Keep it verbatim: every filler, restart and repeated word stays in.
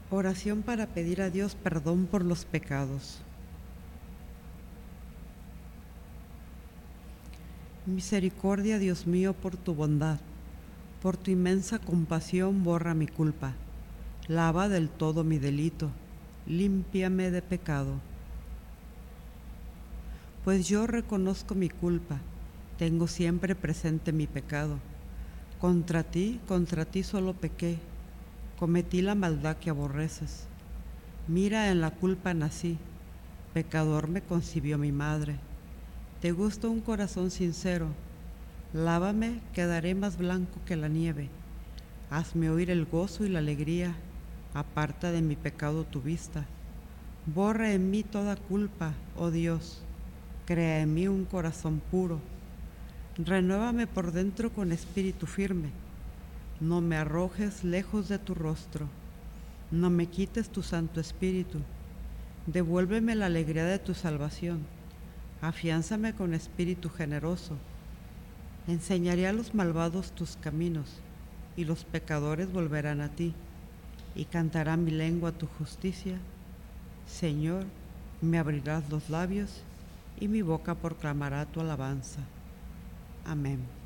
Oración para pedir a Dios perdón por los pecados. Misericordia, Dios mío, por tu bondad, por tu inmensa compasión, borra mi culpa, lava del todo mi delito, límpiame de pecado. Pues yo reconozco mi culpa, tengo siempre presente mi pecado. Contra ti, contra ti solo pequé, cometí la maldad que aborreces. Mira, en la culpa nací, pecador me concibió mi madre. Te gusta un corazón sincero, lávame, quedaré más blanco que la nieve. Hazme oír el gozo y la alegría, aparta de mi pecado tu vista. Borra en mí toda culpa, oh Dios, crea en mí un corazón puro. Renuévame por dentro con espíritu firme, no me arrojes lejos de tu rostro, no me quites tu Santo Espíritu, devuélveme la alegría de tu salvación, afiánzame con espíritu generoso. Enseñaré a los malvados tus caminos, y los pecadores volverán a ti, y cantará mi lengua tu justicia. Señor, me abrirás los labios, y mi boca proclamará tu alabanza. Amén.